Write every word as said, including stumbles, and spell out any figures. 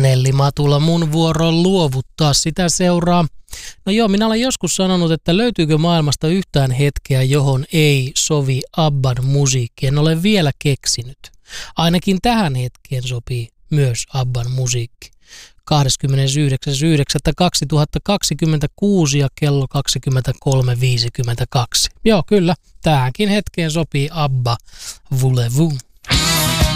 Nelli Matula, mun vuoro luovuttaa, sitä seuraa. No joo, minä olen joskus sanonut, että löytyykö maailmasta yhtään hetkeä, johon ei sovi ABBAn musiikki. En ole vielä keksinyt. Ainakin tähän hetkeen sopii myös ABBAn musiikki. kahdeskymmenesyhdeksäs yhdeksättä kaksituhattakaksikymmentäkuusi ja kello kaksikymmentäkolme viisikymmentäkaksi. Joo, kyllä, tähänkin hetkeen sopii ABBA Voulez-vous.